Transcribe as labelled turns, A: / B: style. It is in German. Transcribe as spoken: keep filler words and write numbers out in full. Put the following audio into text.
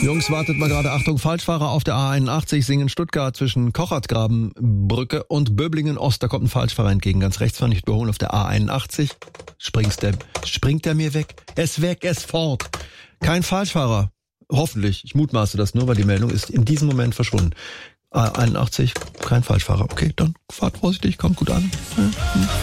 A: Jungs, wartet mal gerade. Achtung, Falschfahrer auf der A einundachtzig, Singen Stuttgart zwischen Kochertgrabenbrücke und Böblingen Ost. Da kommt ein Falschfahrer entgegen. Ganz rechts fahren, nicht überholen auf der A einundachtzig. Springst der, springt der mir weg? Er ist weg, er ist fort. Kein Falschfahrer. Hoffentlich. Ich mutmaße das nur, weil die Meldung ist in diesem Moment verschwunden. A einundachtzig, kein Falschfahrer. Okay, dann fahrt vorsichtig, kommt gut an. Ja.